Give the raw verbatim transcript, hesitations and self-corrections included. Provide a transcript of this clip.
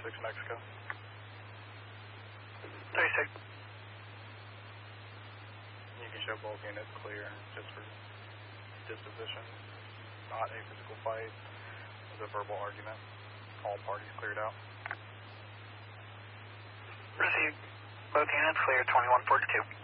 thirty-six Mexico. thirty-six. You can show both units clear just for disposition. Not a physical fight. It was a verbal argument. All parties cleared out. Received. Both units clear twenty-one forty-two.